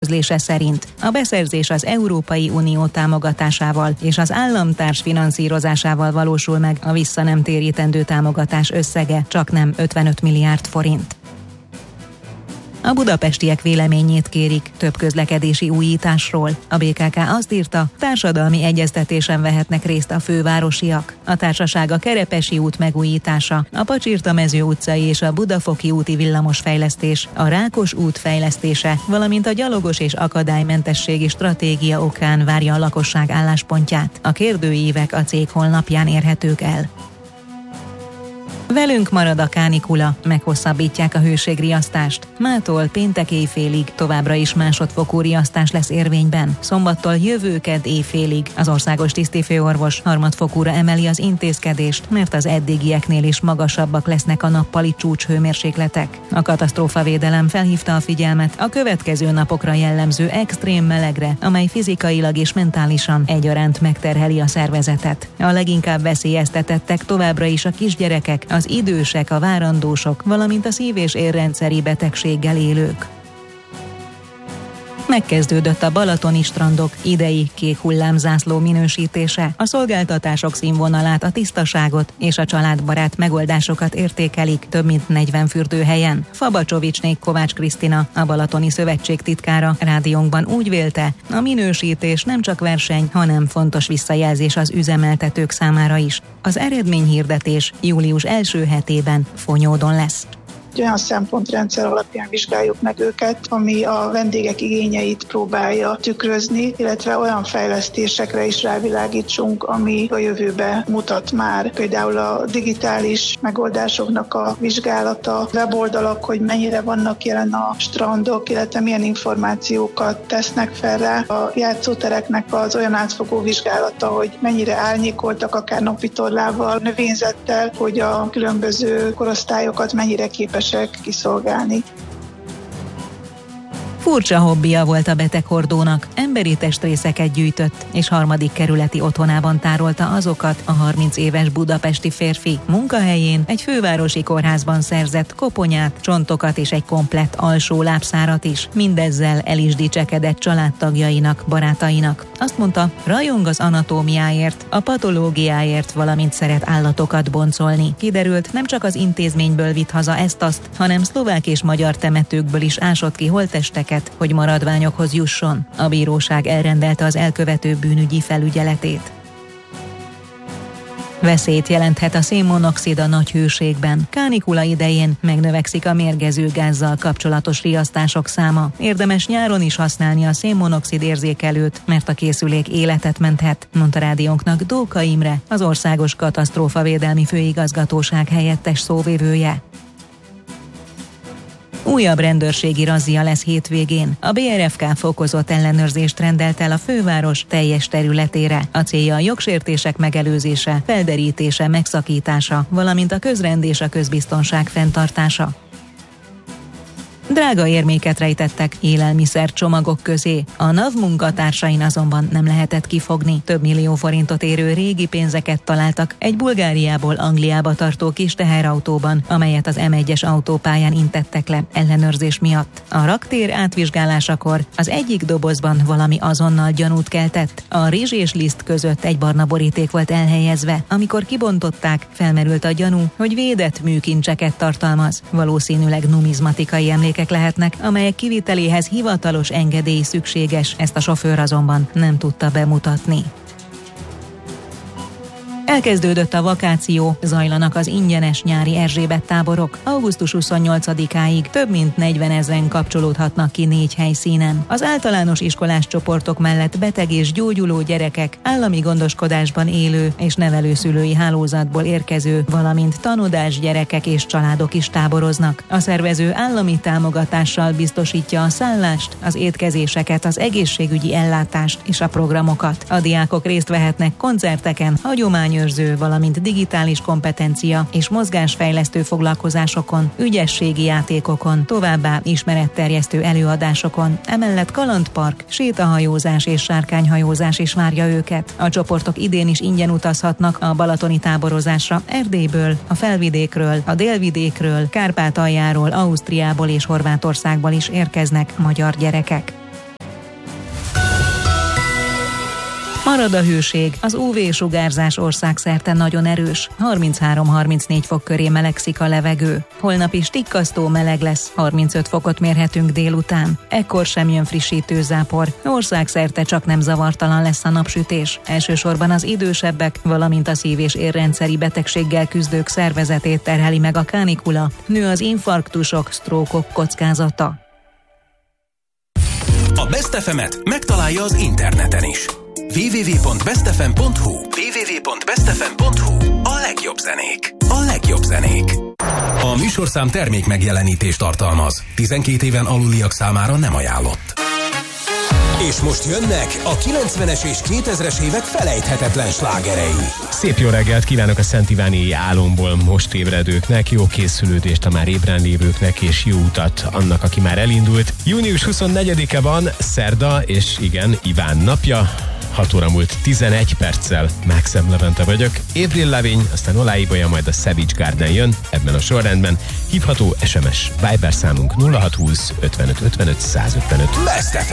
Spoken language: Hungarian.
közlése szerint a beszerzés az Európai Unió támogatásával és az államtárs finanszírozásával valósul meg, a vissza nem térítendő támogatás összege csaknem 55 milliárd forint. A budapestiek véleményét kérik több közlekedési újításról. A BKK azt írta, társadalmi egyeztetésen vehetnek részt a fővárosiak. A társaság a Kerepesi út megújítása, a Pacsirta-mező utcai és a Budafoki úti villamosfejlesztés, a Rákos út fejlesztése, valamint a gyalogos és akadálymentességi stratégia okán várja a lakosság álláspontját. A kérdőívek a cég honlapján érhetők el. Velünk marad a kánikula, meghosszabbítják a hőségriasztást. Mától péntek éjfélig továbbra is másodfokú riasztás lesz érvényben. Szombattól jövő kedd éjfélig az országos tisztifőorvos harmadfokúra emeli az intézkedést, mert az eddigieknél is magasabbak lesznek a nappali csúcshőmérsékletek. A katasztrófavédelem felhívta a figyelmet a következő napokra jellemző extrém melegre, amely fizikailag és mentálisan egyaránt megterheli a szervezetet. A leginkább veszélyeztetettek továbbra is a kisgyerekek, az idősek, a várandósok, valamint a szív- és érrendszeri betegséggel élők. Megkezdődött a balatoni strandok idei kék hullámzászló minősítése. A szolgáltatások színvonalát, a tisztaságot és a családbarát megoldásokat értékelik több mint 40 fürdőhelyen. Fabacsovicsné Kovács Krisztina, a Balatoni Szövetség titkára rádiónkban úgy vélte, a minősítés nem csak verseny, hanem fontos visszajelzés az üzemeltetők számára is. Az eredményhirdetés július első hetében Fonyódon lesz. Olyan szempontrendszer alapján vizsgáljuk meg őket, ami a vendégek igényeit próbálja tükrözni, illetve olyan fejlesztésekre is rávilágítsunk, ami a jövőbe mutat már. Például a digitális megoldásoknak a vizsgálata, weboldalak, hogy mennyire vannak jelen a strandok, illetve milyen információkat tesznek fel rá. A játszótereknek az olyan átfogó vizsgálata, hogy mennyire árnyékoltak, akár napvitorlával, növényzettel, hogy a különböző korosztályokat mennyire képesek kiszolgálni. Furcsa hobbija volt a beteghordónak, emberi testrészeket gyűjtött, és harmadik kerületi otthonában tárolta azokat a 30 éves budapesti férfi. Munkahelyén egy fővárosi kórházban szerzett koponyát, csontokat és egy komplett alsó lábszárat is. Mindezzel el is dicsekedett családtagjainak, barátainak. Azt mondta, rajong az anatómiáért, a patológiáért, valamint szeret állatokat boncolni. Kiderült, nem csak az intézményből vitt haza ezt-azt, hanem szlovák és magyar temetőkből is ásott ki holttesteket, hogy maradványokhoz jusson. A bíróság elrendelte az elkövető bűnügyi felügyeletét. Veszélyt jelenthet a szénmonoxid a nagy hőségben. Kánikula idején megnövekszik a mérgező gázzal kapcsolatos riasztások száma. Érdemes nyáron is használni a szénmonoxid érzékelőt, mert a készülék életet menthet, mondta rádiónknak Dóka Imre, az Országos Katasztrófavédelmi Főigazgatóság helyettes szóvivője. Újabb rendőrségi razzia lesz hétvégén. A BRFK fokozott ellenőrzést rendelt el a főváros teljes területére. A célja a jogsértések megelőzése, felderítése, megszakítása, valamint a közrend és a közbiztonság fenntartása. Drága érméket rejtettek élelmiszer csomagok közé. A NAV munkatársain azonban nem lehetett kifogni. Több millió forintot érő régi pénzeket találtak egy Bulgáriából Angliába tartó kis teherautóban, amelyet az M1-es autópályán intettek le ellenőrzés miatt. A raktér átvizsgálásakor az egyik dobozban valami azonnal gyanút keltett. A rizs és liszt között egy barna boríték volt elhelyezve. Amikor kibontották, felmerült a gyanú, hogy védett műkincseket tartalmaz. Valószínűleg numizmatikai emlékek lehetnek, amelyek kiviteléhez hivatalos engedély szükséges, ezt a sofőr azonban nem tudta bemutatni. Elkezdődött a vakáció, zajlanak az ingyenes nyári Erzsébet táborok. Augusztus 28-áig több mint 40 000 kapcsolódhatnak ki 4 helyszínen. Az általános iskolás csoportok mellett beteg és gyógyuló gyerekek, állami gondoskodásban élő és nevelőszülői hálózatból érkező, valamint tanodás gyerekek és családok is táboroznak. A szervező állami támogatással biztosítja a szállást, az étkezéseket, az egészségügyi ellátást és a programokat. A diákok részt vehetnek koncerteken, hagyományos valamint digitális kompetencia és mozgásfejlesztő foglalkozásokon, ügyességi játékokon, továbbá ismeretterjesztő előadásokon. Emellett kalandpark, sétahajózás és sárkányhajózás is várja őket. A csoportok idén is ingyen utazhatnak a balatoni táborozásra Erdélyből, a Felvidékről, a Délvidékről, Kárpátaljáról, Ausztriából és Horvátországból is érkeznek magyar gyerekek. Marad a hőség, az UV-sugárzás országszerte nagyon erős, 33-34 fok köré melegszik a levegő. Holnap is tikkasztó meleg lesz, 35 fokot mérhetünk délután. Ekkor sem jön frissítő zápor, országszerte csak nem zavartalan lesz a napsütés. Elsősorban az idősebbek, valamint a szív- és érrendszeri betegséggel küzdők szervezetét terheli meg a kánikula, nő az infarktusok, sztrókok kockázata. A Best FM-et megtalálja az interneten is. www.bestfm.hu www.bestfm.hu A legjobb zenék. A legjobb zenék. A műsorszám termék megjelenítést tartalmaz. 12 éven aluliak számára nem ajánlott. És most jönnek a 90-es és 2000-es évek felejthetetlen slágerei. Szép jó reggelt kívánok a Szent Iváni álomból most ébredőknek, jó készülődést a már ébren lévőknek, és jó utat annak, aki már elindult. Június 24-e van, szerda, és igen, Iván napja. 6 óra múlt 11 perccel, Mákszem Levente vagyok. Avril Lavigne, aztán Olá Ibolya, majd a Savage Garden jön, ebben a sorrendben. Hívható SMS Viber számunk 0620 55 55 155.